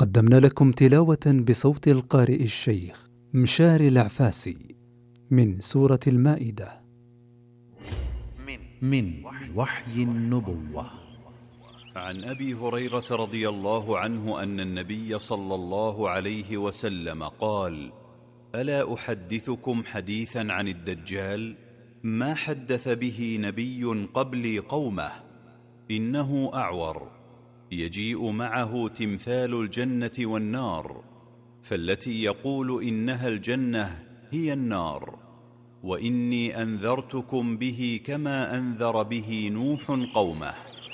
قدمنا لكم تلاوة بصوت القارئ الشيخ مشار العفاسي من سورة المائدة من وحي النبوة. عن أبي هريرة رضي الله عنه أن النبي صلى الله عليه وسلم قال: ألا أحدثكم حديثا عن الدجال ما حدث به نبي قبلي قومه؟ إنه أعور، يجيء معه تمثال الجنة والنار، فالتي يقول إنها الجنة هي النار، وإني أنذرتكم به كما أنذر به نوح قومه.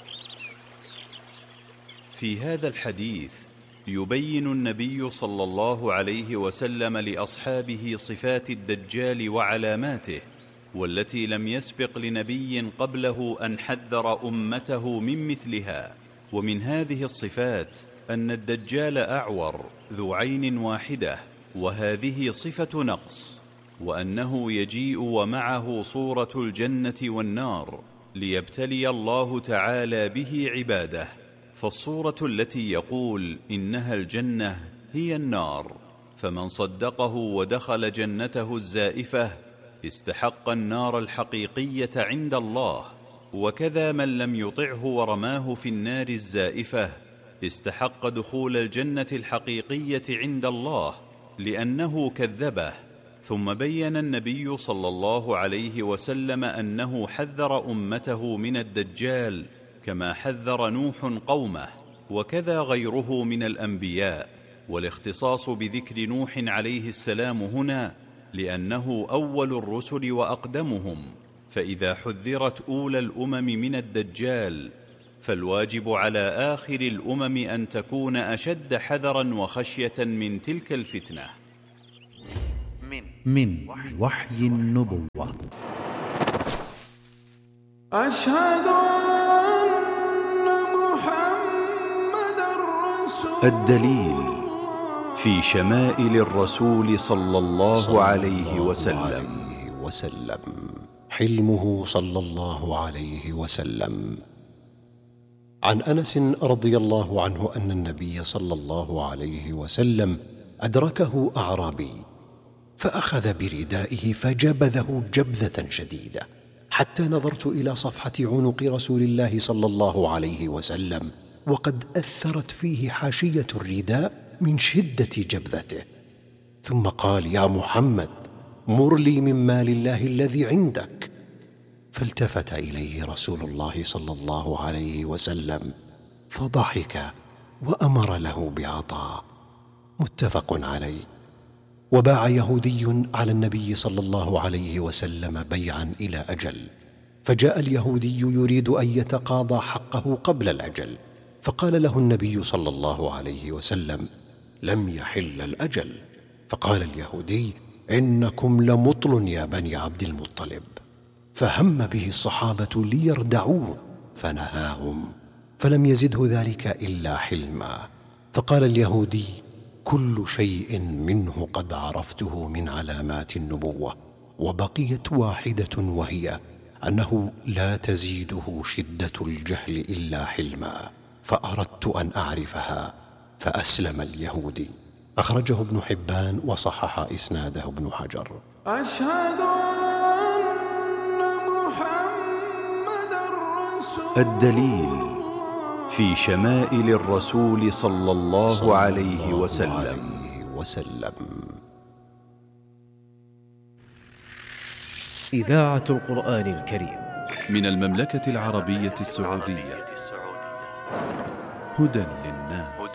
في هذا الحديث يبين النبي صلى الله عليه وسلم لأصحابه صفات الدجال وعلاماته، والتي لم يسبق لنبي قبله أن حذر أمته من مثلها. ومن هذه الصفات أن الدجال أعور ذو عين واحدة، وهذه صفة نقص، وأنه يجيء ومعه صورة الجنة والنار ليبتلي الله تعالى به عباده. فالصورة التي يقول إنها الجنة هي النار، فمن صدقه ودخل جنته الزائفة استحق النار الحقيقية عند الله، وكذا من لم يطعه ورماه في النار الزائفة استحق دخول الجنة الحقيقية عند الله لأنه كذبه. ثم بين النبي صلى الله عليه وسلم أنه حذر أمته من الدجال كما حذر نوح قومه، وكذا غيره من الأنبياء، والاختصاص بذكر نوح عليه السلام هنا لأنه أول الرسل وأقدمهم، فإذا حذرت أولى الأمم من الدجال فالواجب على آخر الأمم أن تكون أشد حذرا وخشية من تلك الفتنة. من وحي النبوة. أشهد أن محمدًا رسول الدليل في شمائل الرسول صلى الله عليه وسلم. حلمه صلى الله عليه وسلم. عن أنس رضي الله عنه أن النبي صلى الله عليه وسلم أدركه أعرابي فأخذ بردائه فجبذه جبذة شديدة، حتى نظرت إلى صفحة عنق رسول الله صلى الله عليه وسلم وقد أثرت فيه حاشية الرداء من شدة جبذته. ثم قال: يا محمد، مر لي من مال الله الذي عندك. فالتفت إليه رسول الله صلى الله عليه وسلم فضحك وأمر له بعطاء. متفق عليه. وباع يهودي على النبي صلى الله عليه وسلم بيعا إلى أجل، فجاء اليهودي يريد أن يتقاضى حقه قبل الأجل، فقال له النبي صلى الله عليه وسلم: لم يحل الأجل. فقال اليهودي: إنكم لمطل يا بني عبد المطلب. فهم به الصحابة ليردعوه فنهاهم، فلم يزده ذلك إلا حلما. فقال اليهودي: كل شيء منه قد عرفته من علامات النبوة، وبقيت واحدة، وهي أنه لا تزيده شدة الجهل إلا حلما، فأردت أن أعرفها. فأسلم اليهودي. أخرجه ابن حبان وصحح إسناده ابن حجر. أشهد أن محمدًا رسول الدليل في شمائل الرسول صلى الله عليه وسلم. إذاعة القرآن الكريم من المملكة العربية السعودية. هدى للناس.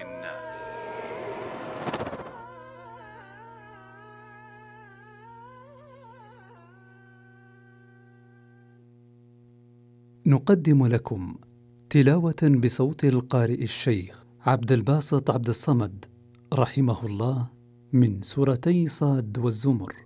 نقدم لكم تلاوة بصوت القارئ الشيخ عبد الباسط عبد الصمد رحمه الله من سورتي صاد والزمر.